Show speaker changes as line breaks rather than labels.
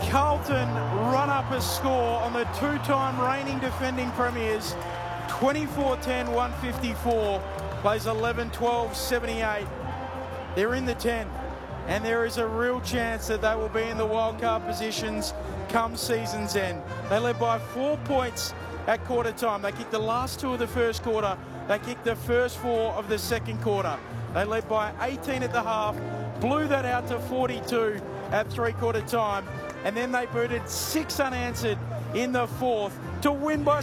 Carlton run up a score on the two-time reigning defending premiers. 24-10, 154, plays 11-12, 78. They're in the 10, and there is a real chance that they will be in the wildcard positions come season's end. They led by 4 points at quarter time. They kicked the last 2 of the first quarter. They kicked the first 4 of the second quarter. They led by 18 at the half, blew that out to 42 at three-quarter time, and then they booted 6 unanswered in the fourth to win by